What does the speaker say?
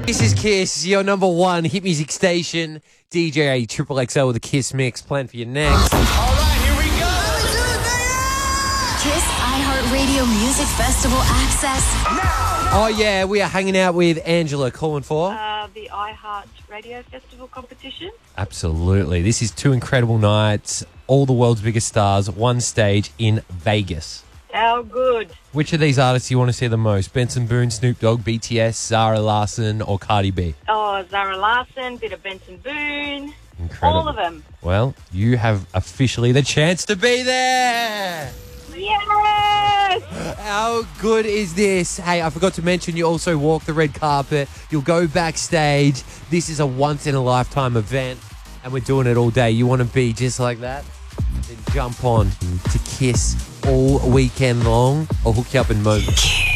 This is Kiss, your number one hit music station. DJ Triple XL with a Kiss mix planned for you next. All right, here we go. Kiss iHeartRadio Music Festival access. Oh yeah, we are hanging out with Angela calling for. The iHeart Radio Festival competition. Absolutely. This is two incredible nights, all the world's biggest stars, one stage in Vegas. How good. Which of these artists do you want to see the most? Benson Boone, Snoop Dogg, BTS, Zara Larsson or Cardi B? Oh, Zara Larsson, bit of Benson Boone. Incredible. All of them. Well, you have officially the chance to be there. Yes! How good is this? Hey, I forgot to mention you also walk the red carpet. You'll go backstage. This is a once-in-a-lifetime event, and we're doing it all day. You want to be just like that? Then jump on to Kiss all weekend long. I'll hook you up in moments.